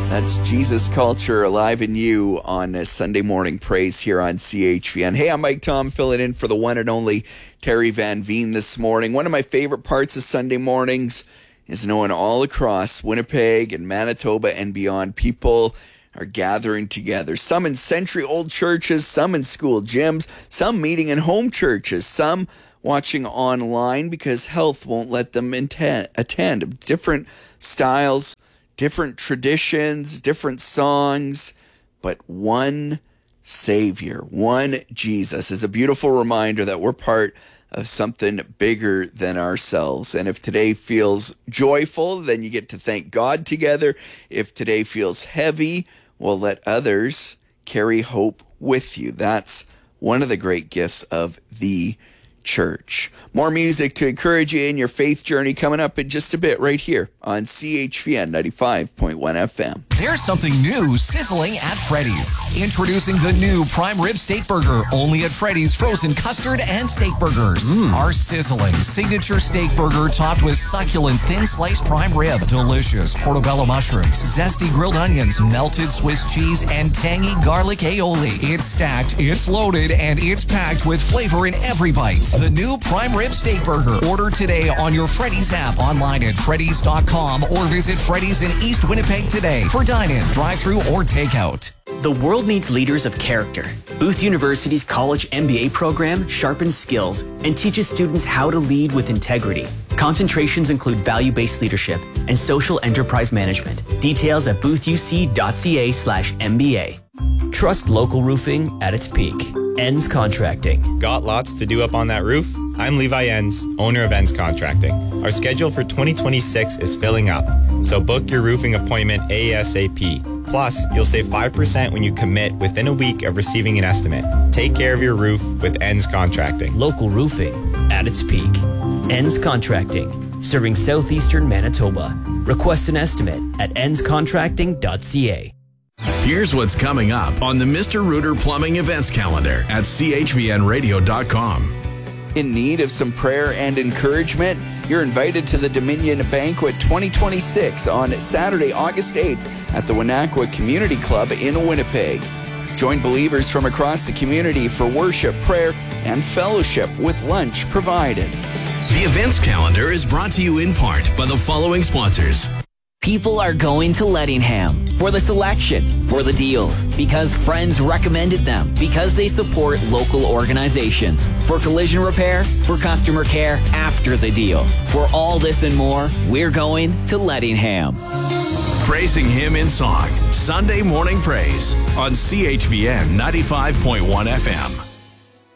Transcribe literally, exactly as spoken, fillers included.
That's Jesus Culture Alive in You on a Sunday Morning Praise here on C H V N. Hey, I'm Mike Tom, filling in for the one and only Terry Van Veen this morning. One of my favorite parts of Sunday mornings is knowing all across Winnipeg and Manitoba and beyond, people are gathering together. Some in century-old churches, some in school gyms, some meeting in home churches, some watching online because health won't let them attend. attend. Different styles, different traditions, different songs, but one Savior, one Jesus is a beautiful reminder that we're part of something bigger than ourselves. And if today feels joyful, then you get to thank God together. If today feels heavy, well, let others carry hope with you. That's one of the great gifts of the church. More music to encourage you in your faith journey coming up in just a bit right here on C H V N ninety-five point one F M. There's something new sizzling at Freddy's. Introducing the new Prime Rib Steak Burger, only at Freddy's frozen custard and steak burgers. Mm. Our sizzling signature steak burger topped with succulent thin sliced prime rib, delicious portobello mushrooms, zesty grilled onions, melted Swiss cheese, and tangy garlic aioli. It's stacked, it's loaded, and it's packed with flavor in every bite. The new Prime Rib Steak Burger. Order today on your Freddy's app, online at freddys dot com, or visit Freddy's in East Winnipeg today for dine-in, drive-through, or takeout. The world needs leaders of character. Booth University's college M B A program sharpens skills and teaches students how to lead with integrity. Concentrations include value-based leadership and social enterprise management. Details at boothuc.ca slash MBA. Trust local roofing at its peak. Enns Contracting. Got lots to do up on that roof? I'm Levi Enns, owner of Enns Contracting. Our schedule for twenty twenty-six is filling up, so book your roofing appointment ASAP. Plus, you'll save five percent when you commit within a week of receiving an estimate. Take care of your roof with Enns Contracting. Local roofing at its peak. Enns Contracting, serving southeastern Manitoba. Request an estimate at enns contracting dot c a. Here's what's coming up on the Mister Rooter Plumbing events calendar at c h v n radio dot com. In need of some prayer and encouragement, you're invited to the Dominion Banquet twenty twenty-six on Saturday, August eighth at the Wenatchee Community Club in Winnipeg. Join believers from across the community for worship, prayer, and fellowship with lunch provided. The events calendar is brought to you in part by the following sponsors. People are going to Lettingham for the selection, for the deals, because friends recommended them, because they support local organizations, for collision repair, for customer care after the deal. For all this and more, we're going to Lettingham. Praising Him in song, Sunday Morning Praise on C H V N ninety-five point one F M.